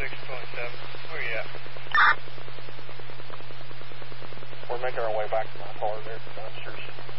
627. Where you at? We're making our way back to my car there for dumpsters.